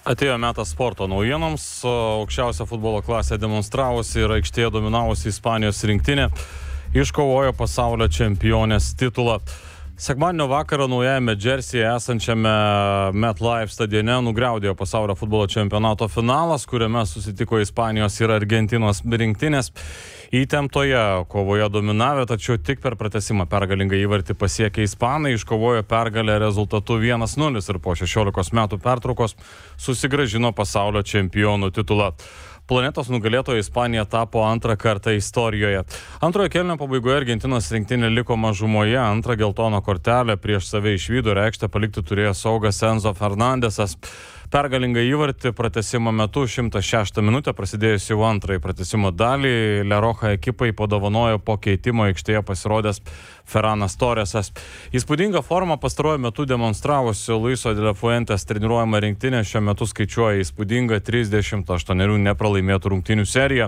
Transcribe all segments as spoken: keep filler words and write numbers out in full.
Atėjo metas sporto naujienoms. Aukščiausią futbolo klasę demonstravusi ir aikštėje dominavusi Ispanijos rinktinė iškovojo pasaulio čempionės titulą. Sekmadienio vakarą naujajame Džersyje esančiame MetLife stadione nugriaudėjo pasaulio futbolo čempionato finalas, kuriame susitiko Ispanijos ir Argentinos rinktinės. Įtemptoje kovoje dominavę, tačiau tik per pratęsimą pergalingą įvartį pasiekė ispanai, iškovojo pergalę rezultatu vienas nulis ir po šešiolikos metų pertraukos susigrąžino pasaulio čempionų titulą. Planetos nugalėtoja Ispanija tapo antrą kartą istorijoje. Antrojo kėlinio pabaigoje Argentinos rinktinė liko mažumoje, antrą geltoną kortelę prieš save išvydo ir aikštę palikti turėjo saugas Enzo Fernandesas. Pergalingą įvartį pratęsimo metu šimtą šeštą minutę prasidėjus jau antrąjį pratęsimo dalį La Roja ekipai padovanojo po keitimo aikštėje pasirodęs Ferranas Torresas. Įspūdingą formą pastaruoju metu demonstravusi Luiso de la Fuentes treniruojama rinktinė šiuo metu skaičiuoja įspūdingą trisdešimt aštuonių nepralaimėtų rungtynių seriją.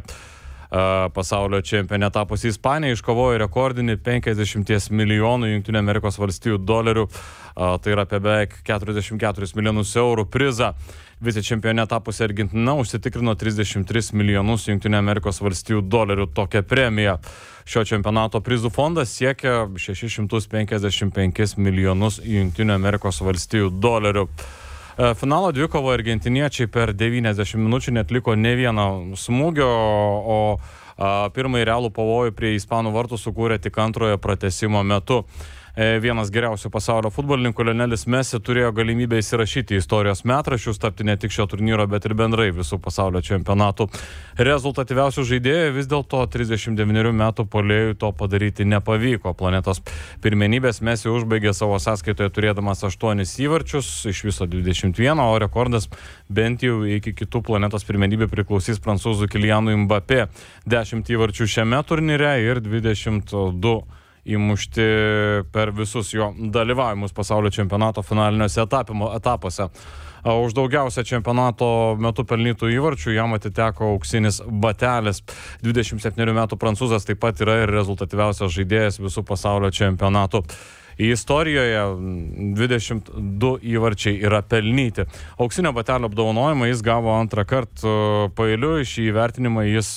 Pasaulio čempionė tapusi Ispanija iškovojo rekordinį penkiasdešimt milijonų Jungtinių Amerikos valstijų dolerių, tai yra apie beveik keturiasdešimt keturis milijonus eurų prizą. Vicečempionė tapusi Argentina užsitikrino trisdešimt tris milijonus Jungtinių Amerikos valstijų dolerių tokią premiją. Šio čempionato prizų fondas siekia šešis šimtus penkiasdešimt penkis milijonus Jungtinių Amerikos valstijų dolerių. Finalo dvikovo argentiniečiai per devyniasdešimt minučių netliko ne vieno smūgio, o pirmąjį realų pavojų prie ispanų vartų sukūrė tik antrojo pratęsimo metu. Vienas geriausių pasaulio futbolininkų Lionelis Messi turėjo galimybę įsirašyti istorijos metraščius, tapti ne tik šio turnyro, bet ir bendrai visų pasaulio čempionatų rezultatyviausių žaidėjų. Vis dėlto trisdešimt devynerių metų puolėjui to padaryti nepavyko. Planetos pirmenybės Messi užbaigė savo sąskaitoje turėdamas aštuonis įvarčius, iš viso dvidešimt vieną, o rekordas bent jau iki kitų planetos pirmenybė priklausys prancūzų Kylianui Mbappé. dešimt įvarčių šiame turnyre ir dvidešimt du įmušti per visus jo dalyvavimus pasaulio čempionato finaliniuose etapuose. Už daugiausia čempionato metu pelnytų įvarčių jam atiteko auksinis batelis. dvidešimt septynerių metų prancūzas taip pat yra ir rezultatyviausias žaidėjas visų pasaulio čempionatų. Į istorijoje dvidešimt du įvarčiai yra pelnyti. Auksinio batelio apdovanojimą jis gavo antrą kartą paeiliui. Šį įvertinimą jis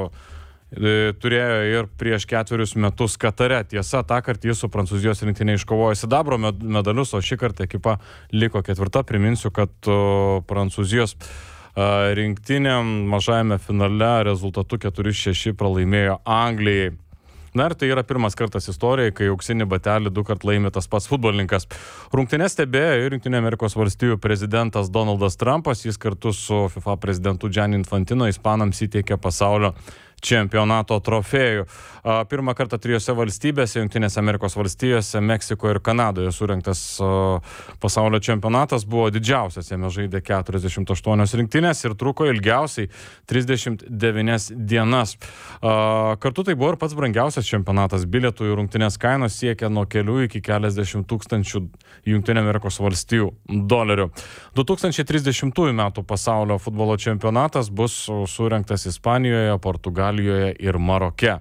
turėjo ir prieš ketverius metus Katare. Tiesa, tą kartą jis su Prancūzijos rinktinė iškovojo sidabro medalius, o šį kartą ekipa liko ketvirta. Priminsiu, kad Prancūzijos rinktinė mažajame finale rezultatu keturi šeši pralaimėjo Anglijai. Na ir tai yra pirmas kartas istorijoje, kai auksinį batelį du kart laimė tas pats futbolininkas. Rungtynes stebėjo ir Jungtinių Amerikos valstijų prezidentas Donaldas Trumpas. Jis kartu su FIFA prezidentu Gianni Infantino ispanams įteikė pasaulio čempionato trofėjų. Pirmą kartą trijose valstybėse, Jungtinėse Amerikos valstijose, Meksikoje ir Kanadoje surengtas pasaulio čempionatas buvo didžiausias. Jame žaidė keturiasdešimt aštuonios rinktinės ir truko ilgiausiai trisdešimt devynias dienas. Kartu tai buvo ir pats brangiausias čempionatas. Bilietų į rungtynės kainos siekia nuo kelių iki keliasdešimt tūkstančių Jungtinių Amerikos valstijų dolerių. du tūkstančiai trisdešimtųjų metų pasaulio futbolo čempionatas bus surengtas Ispanijoje, Portugalijoje ir Maroke.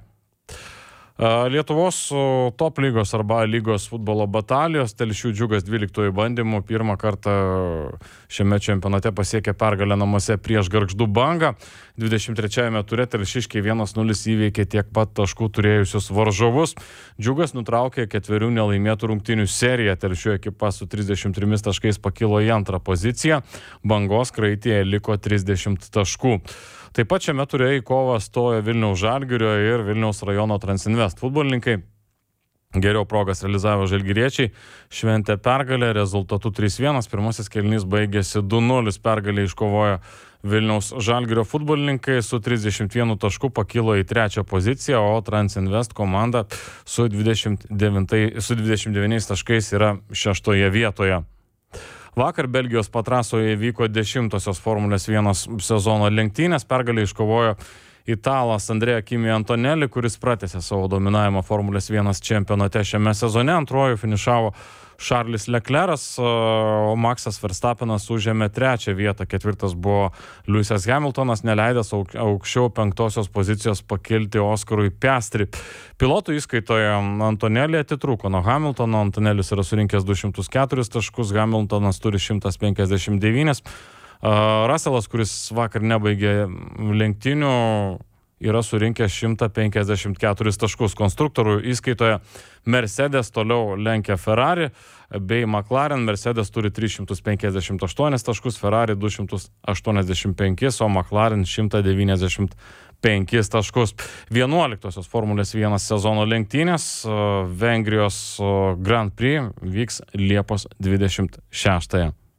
Lietuvos top lygos arba lygos futbolo batalijos Telšių Džiugas dvyliktuoju bandymu pirmą kartą šiame čempionate pasiekė pergalę namuose prieš Gargždų Bangą. dvidešimt trečiajame ture telšiškiai vienas nulis įveikė tiek pat taškų turėjusius varžovus. Džiugas nutraukė ketverių nelaimėtų rungtynių seriją. Telšių ekipa su trisdešimt trimis taškais pakilo į antrą poziciją. Bangos kraityje liko trisdešimt taškų. Taip pat šiame ture į kovą stojo Vilniaus Žalgirio ir Vilniaus rajono Transinvest futbolininkai. Geriau progas realizavo žalgiriečiai, šventė pergalę rezultatu trys vienas, pirmasis kėlinys baigėsi du nulis, pergalę iškovojo Vilniaus Žalgirio futbolininkai, su trisdešimt vienu tašku pakilo į trečią poziciją, o Transinvest komanda su dvidešimt devyniais taškais yra šeštoje vietoje. Vakar Belgijos Patrasoje vyko dešimtosios Formulės vienas sezono lenktynės, pergalę iškovojo italas Andrea Kimi Antonelli, kuris pratęsė savo dominavimą Formulės vienas čempionate šiame sezone. Antroju finišavo Charles Leclerc'as, o Maxas Verstappenas užėmė trečią vietą. Ketvirtas buvo Lewisas Hamiltonas, neleidęs aukščiau penktosios pozicijos pakilti Oskarui Piastri. Pilotų įskaitoje Antonelli atitrūko nuo Hamiltono. Antonelis yra surinkęs du šimtus keturis taškus, Hamiltonas turi šimtas penkiasdešimt devynis. Russellas, kuris vakar nebaigė lenktynių, yra surinkęs šimtą penkiasdešimt keturis taškus. Konstruktorių įskaitoje Mercedes toliau lenkia Ferrari bei McLaren. Mercedes turi tris šimtus penkiasdešimt aštuonis taškus, Ferrari du šimtus aštuoniasdešimt penkis, o McLaren šimtą devyniasdešimt penkis taškus. vienuoliktosios Formulės vienas sezono lenktynės Vengrijos Grand Prix vyks Liepos dvidešimt šeštąją